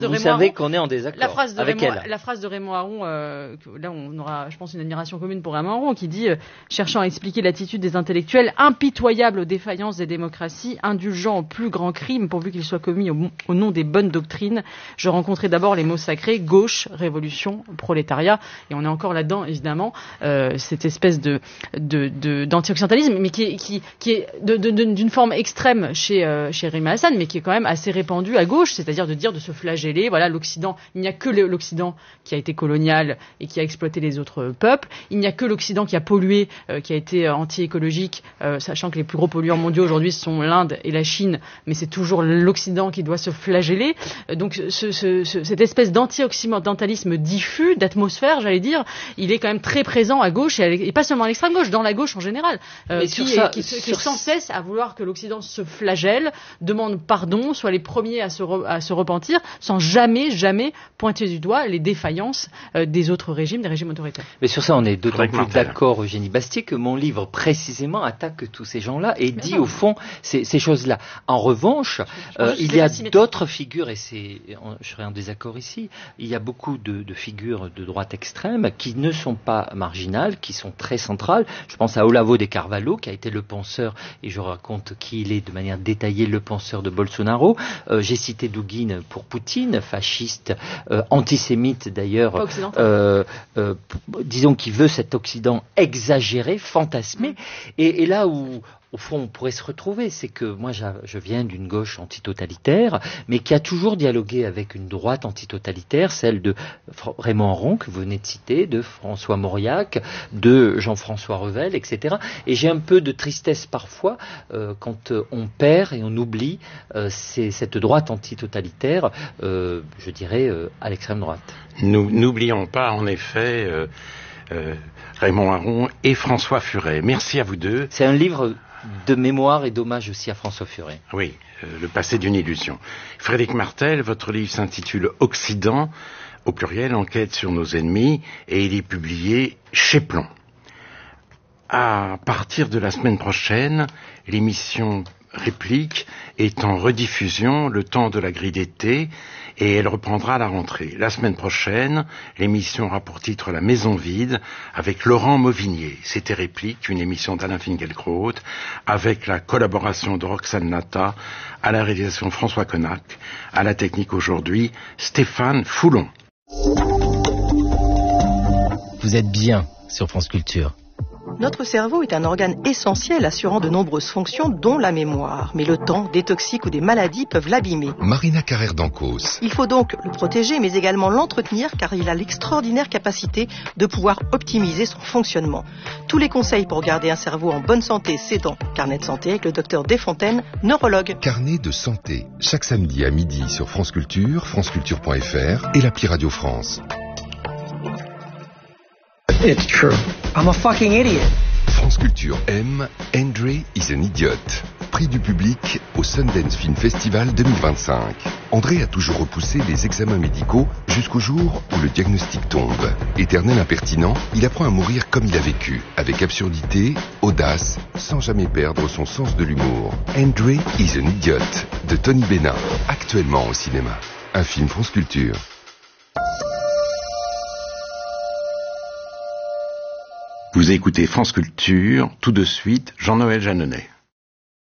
Vous savez qu'on est en désaccord avec elle. La phrase de Raymond Aron, là on aura, je pense, une admiration commune pour Raymond Aron, qui dit, cherchant à expliquer l'attitude des intellectuels, impitoyable aux défaillances des démocraties, indulgent aux plus grands crimes pourvu qu'ils soient commis au nom des bonnes doctrines. Je rencontrais d'abord les mots sacrés, gauche, révolution, prolétariat, et on est encore là-dedans, évidemment, cette espèce d'anti-occidentalisme, mais qui est d'une forme extrême chez Rima Hassan, mais qui est quand même assez répandu à gauche, c'est-à-dire de dire, de se flageller. Voilà, l'Occident, il n'y a que l'Occident qui a été colonial et qui a exploité les autres peuples. Il n'y a que l'Occident qui a pollué, qui a été anti-écologique, sachant que les plus gros pollueurs mondiaux aujourd'hui sont l'Inde et la Chine, mais c'est toujours l'Occident qui doit se flageller. Donc cette espèce d'anti-occidentalisme diffus, d'atmosphère, j'allais dire, il est quand même très présent à gauche et pas seulement à l'extrême gauche, dans la gauche en général, qui est sans cesse à vouloir que l'Occident se flagelle, demande pardon, soit les premiers à se repentir, sans jamais pointer du doigt les défaillances des autres régimes, des régimes autoritaires. Mais sur ça, on est d'autant plus d'accord, Eugénie Bastier, que mon livre précisément attaque tous ces gens-là et dit au fond ces choses-là. En revanche, il y a d'autres figures, et je serais en désaccord ici, il y a beaucoup de figures de droite extrême qui ne sont pas marginales, qui sont très centrales. Je pense à Olavo de Carvalho, qui a été le penseur, et je raconte qui il est de manière détaillée, le penseur de Bolsonaro. J'ai cité Douguine pour Poutine, fasciste, antisémite d'ailleurs, disons qu'il veut cet Occident exagéré, fantasmé, et là où au fond, on pourrait se retrouver, c'est que moi, je viens d'une gauche antitotalitaire, mais qui a toujours dialogué avec une droite antitotalitaire, celle de Raymond Aron, que vous venez de citer, de François Mauriac, de Jean-François Revel, etc. Et j'ai un peu de tristesse parfois quand on perd et on oublie cette droite antitotalitaire, je dirais, à l'extrême droite. Nous n'oublions pas, en effet, Raymond Aron et François Furet. Merci à vous deux. C'est un livre de mémoire et d'hommage aussi à François Furet. Oui, le passé d'une illusion. Frédéric Martel, votre livre s'intitule Occident, au pluriel, enquête sur nos ennemis, et il est publié chez Plon. À partir de la semaine prochaine, l'émission Réplique est en rediffusion le temps de la grille d'été et elle reprendra à la rentrée. La semaine prochaine, l'émission aura pour titre La Maison Vide avec Laurent Mauvignier. C'était Réplique, une émission d'Alain Finkielkraut avec la collaboration de Roxane Nata, à la réalisation François Connac, à la technique aujourd'hui Stéphane Foulon. Vous êtes bien sur France Culture. Notre cerveau est un organe essentiel assurant de nombreuses fonctions, dont la mémoire. Mais le temps, des toxiques ou des maladies peuvent l'abîmer. Marina Carrère d'Ancos. Il faut donc le protéger, mais également l'entretenir, car il a l'extraordinaire capacité de pouvoir optimiser son fonctionnement. Tous les conseils pour garder un cerveau en bonne santé, c'est dans Carnet de santé avec le docteur Desfontaines, neurologue. Carnet de santé, chaque samedi à midi sur France Culture, franceculture.fr et l'appli Radio France. It's true. I'm a fucking idiot. France Culture aime Andre is an Idiot. Prix du public au Sundance Film Festival 2025. André a toujours repoussé les examens médicaux jusqu'au jour où le diagnostic tombe. Éternel impertinent, il apprend à mourir comme il a vécu, avec absurdité, audace, sans jamais perdre son sens de l'humour. Andre is an Idiot de Tony Bennah, actuellement au cinéma. Un film France Culture. Vous écoutez France Culture, tout de suite, Jean-Noël Jeanneney.